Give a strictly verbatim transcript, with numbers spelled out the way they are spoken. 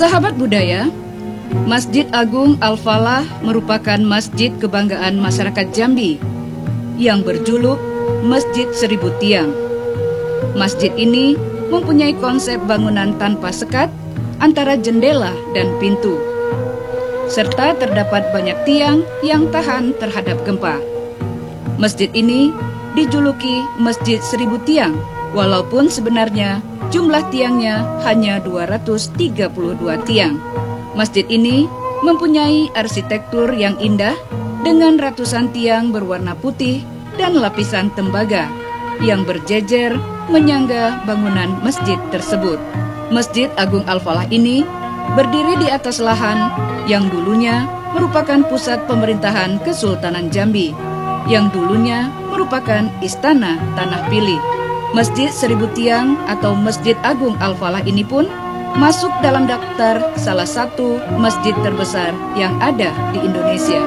Sahabat budaya, Masjid Agung Al-Falah merupakan masjid kebanggaan masyarakat Jambi yang berjuluk Masjid Seribu Tiang. Masjid ini mempunyai konsep bangunan tanpa sekat antara jendela dan pintu, serta terdapat banyak tiang yang tahan terhadap gempa. Masjid ini dijuluki Masjid Seribu Tiang, walaupun sebenarnya jumlah tiangnya hanya dua ratus tiga puluh dua tiang. Masjid ini mempunyai arsitektur yang indah dengan ratusan tiang berwarna putih dan lapisan tembaga yang berjejer menyangga bangunan masjid tersebut. Masjid Agung Al-Falah ini berdiri di atas lahan yang dulunya merupakan pusat pemerintahan Kesultanan Jambi, yang dulunya merupakan Istana Tanah Pilih. Masjid Seribu Tiang atau Masjid Agung Al-Falah ini pun masuk dalam daftar salah satu masjid terbesar yang ada di Indonesia.